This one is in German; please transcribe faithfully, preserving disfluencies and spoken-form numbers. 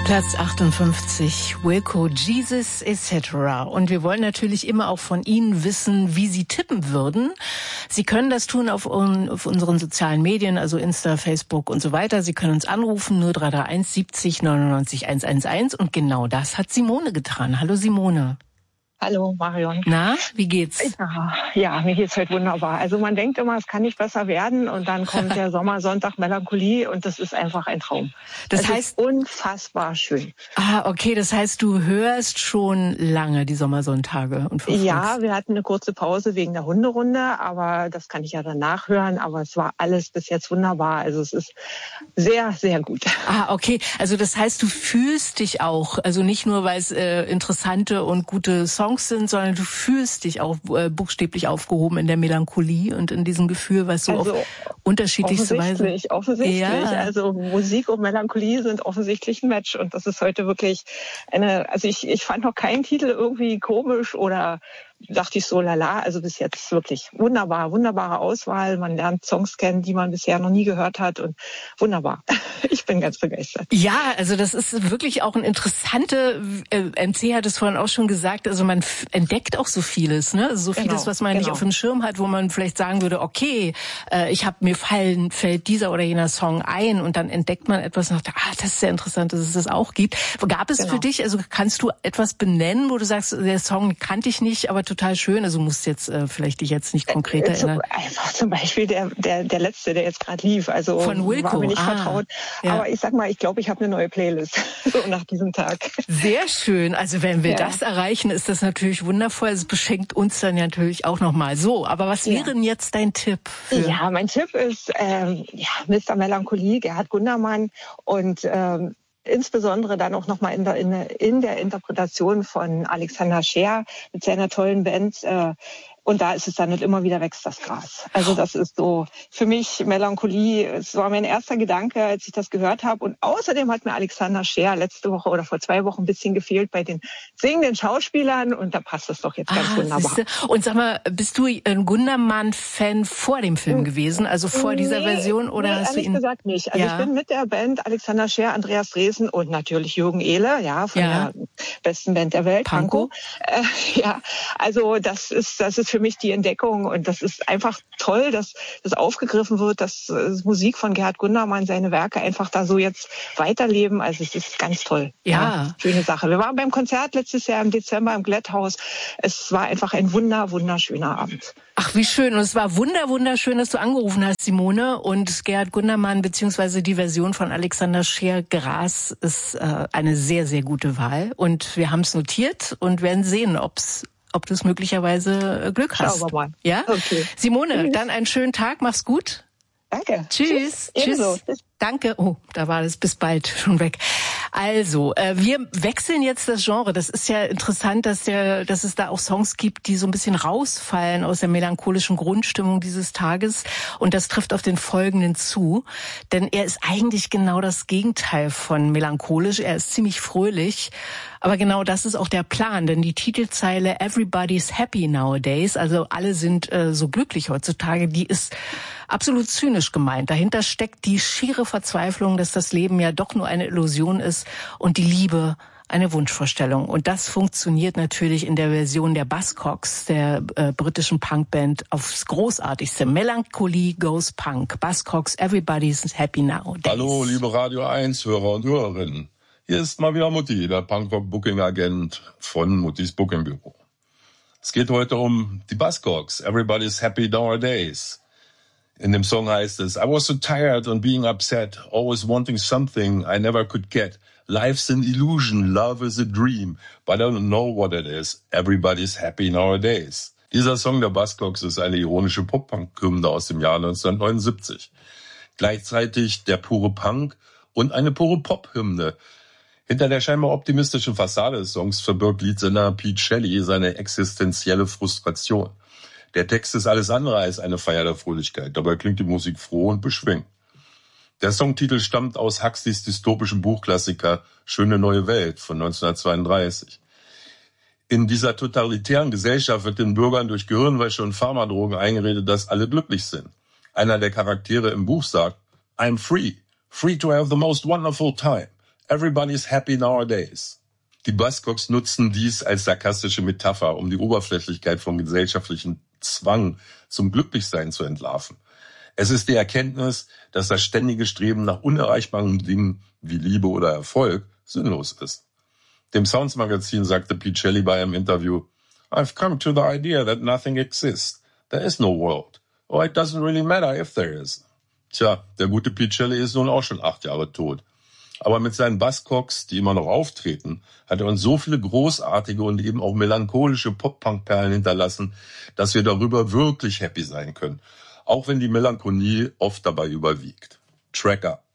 Platz achtundfünfzig, Wilco, Jesus et cetera. Und wir wollen natürlich immer auch von Ihnen wissen, wie Sie tippen würden. Sie können das tun auf, un, auf unseren sozialen Medien, also Insta, Facebook und so weiter. Sie können uns anrufen, null drei drei eins siebzig neunundneunzig hundertelf. Und genau das hat Simone getan. Hallo Simone. Hallo Marion. Na, wie geht's? Ja, ja, mir geht's heute wunderbar. Also man denkt immer, es kann nicht besser werden und dann kommt der Sommersonntag Melancholie und das ist einfach ein Traum. Das es heißt ist unfassbar schön. Ah, okay, das heißt, du hörst schon lange die Sommersonntage und verfolgst. Ja, wir hatten eine kurze Pause wegen der Hunderunde, aber das kann ich ja dann nachhören. Aber es war alles bis jetzt wunderbar. Also es ist sehr, sehr gut. Ah, okay. Also das heißt, du fühlst dich auch, also nicht nur, weil es äh, interessante und gute Songs sind, sondern du fühlst dich auch äh, buchstäblich aufgehoben in der Melancholie und in diesem Gefühl, was so also, auf unterschiedlichste Weise. Offensichtlich, offensichtlich. Ja. Also Musik und Melancholie sind offensichtlich ein Match und das ist heute wirklich eine, also ich, ich fand noch keinen Titel irgendwie komisch oder dachte ich so, lala, also bis jetzt wirklich wunderbar, wunderbare Auswahl. Man lernt Songs kennen, die man bisher noch nie gehört hat und wunderbar. Ich bin ganz begeistert. Ja, also das ist wirklich auch ein interessante, äh, M C hat es vorhin auch schon gesagt, also man f- entdeckt auch so vieles, ne? So vieles, Genau, was man genau. nicht auf dem Schirm hat, wo man vielleicht sagen würde, okay, äh, ich habe mir fallen, fällt dieser oder jener Song ein und dann entdeckt man etwas und sagt, ah, das ist sehr interessant, dass es das auch gibt. Gab es Genau. für dich, also kannst du etwas benennen, wo du sagst, der Song kannte ich nicht, aber total schön, also musst jetzt äh, vielleicht dich jetzt nicht konkret Äh, erinnern. Einfach zum Beispiel der der der letzte, der jetzt gerade lief, also Von Wilco. war mir nicht ah, vertraut. Ja. Aber ich sag mal, ich glaube, ich habe eine neue Playlist so nach diesem Tag. Sehr schön. Also wenn wir Ja. das erreichen, ist das natürlich wundervoll. Es beschenkt uns dann ja natürlich auch nochmal. So, aber was Ja. wäre denn jetzt dein Tipp? Für Ja, mein Tipp ist ähm, ja, Mister Melancholie, Gerhard Gundermann und ähm, insbesondere dann auch nochmal in der, in, der, in der Interpretation von Alexander Scheer mit seiner tollen Band. Äh, und da ist es dann nicht immer wieder wächst das Gras. Also das ist so für mich Melancholie. Es war mein erster Gedanke, als ich das gehört habe. Und außerdem hat mir Alexander Scheer letzte Woche oder vor zwei Wochen ein bisschen gefehlt bei den singenden Schauspielern. Und da passt es doch jetzt ganz ah, wunderbar. siehste. Und sag mal, bist du ein Gundermann-Fan vor dem Film gewesen? Also vor dieser nee, Version? Oder nee, hast du ehrlich ihn gesagt nicht. Also ja. ich bin mit der Band Alexander Scheer, Andreas Dresen und natürlich Jürgen Ehle, ja, von Ja. der besten Band der Welt, Pankow. Pankow. Äh, ja, also das ist das ist für mich die Entdeckung und das ist einfach toll, dass das aufgegriffen wird, dass äh, Musik von Gerhard Gundermann, seine Werke einfach da so jetzt weiterleben. Also es ist ganz toll. Ja. ja. Schöne Sache. Wir waren beim Konzert letztes Jahr im Dezember im Glätthaus. Es war einfach ein wunder, wunderschöner Abend. Ach, wie schön. Und es war wunder, wunderschön, dass du angerufen hast, Simone. Und Gerhard Gundermann beziehungsweise die Version von Alexander Scheer, Gras, ist äh, eine sehr, sehr gute Wahl. Und wir haben es notiert und werden sehen, ob's ob du es möglicherweise äh, Glück hast. Schauen wir mal. Ja? Okay. Simone, Tschüss. dann einen schönen Tag. Mach's gut. Danke. Tschüss. Tschüss. Ebenso. Tschüss. Danke. Oh, da war das bis bald schon weg. Also, äh, wir wechseln jetzt das Genre. Das ist ja interessant, dass der, dass es da auch Songs gibt, die so ein bisschen rausfallen aus der melancholischen Grundstimmung dieses Tages. Und das trifft auf den folgenden zu. Denn er ist eigentlich genau das Gegenteil von melancholisch. Er ist ziemlich fröhlich. Aber genau das ist auch der Plan, denn die Titelzeile Everybody's happy nowadays, also alle sind äh, so glücklich heutzutage, die ist absolut zynisch gemeint. Dahinter steckt die schiere Verzweiflung, dass das Leben ja doch nur eine Illusion ist und die Liebe eine Wunschvorstellung. Und das funktioniert natürlich in der Version der Buzzcocks, der äh, britischen Punkband, aufs Großartigste. Melancholy goes Punk. Buzzcocks, Everybody's happy nowadays. Hallo, liebe Radio eins Hörer und Hörerinnen. Hier ist mal wieder Mutti, der Punkrock-Booking-Agent von Muttis Booking-Büro. Es geht heute um die Buzzcocks, Everybody's Happy Nowadays. In dem Song heißt es, I was so tired and being upset, always wanting something I never could get. Life's an illusion, love is a dream, but I don't know what it is. Everybody's happy nowadays. Dieser Song der Buzzcocks ist eine ironische Pop-Punk-Hymne aus dem Jahr neunzehnhundertneunundsiebzig. Gleichzeitig der pure Punk und eine pure Pop-Hymne. Hinter der scheinbar optimistischen Fassade des Songs verbirgt Leadsänger Pete Shelley seine existenzielle Frustration. Der Text ist alles andere als eine Feier der Fröhlichkeit. Dabei klingt die Musik froh und beschwingt. Der Songtitel stammt aus Huxleys dystopischem Buchklassiker Schöne neue Welt von neunzehnhundertzweiunddreißig. In dieser totalitären Gesellschaft wird den Bürgern durch Gehirnwäsche und Pharmadrogen eingeredet, dass alle glücklich sind. Einer der Charaktere im Buch sagt, I'm free, free to have the most wonderful time. Everybody's happy nowadays. Die Buzzcocks nutzen dies als sarkastische Metapher, um die Oberflächlichkeit vom gesellschaftlichen Zwang zum Glücklichsein zu entlarven. Es ist die Erkenntnis, dass das ständige Streben nach unerreichbaren Dingen wie Liebe oder Erfolg sinnlos ist. Dem Sounds-Magazin sagte Pete Shelley bei einem Interview, I've come to the idea that nothing exists. There is no world. Or it doesn't really matter if there is. Tja, der gute Pete Shelley ist nun auch schon acht Jahre tot. Aber mit seinen Buzzcocks, die immer noch auftreten, hat er uns so viele großartige und eben auch melancholische Pop-Punk-Perlen hinterlassen, dass wir darüber wirklich happy sein können. Auch wenn die Melancholie oft dabei überwiegt. Track up.